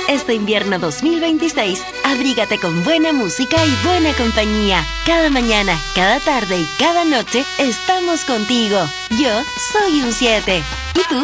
Este invierno 2026, abrígate con buena música y buena compañía. Cada mañana, cada tarde y cada noche estamos contigo. Yo soy un 7. ¿Y tú?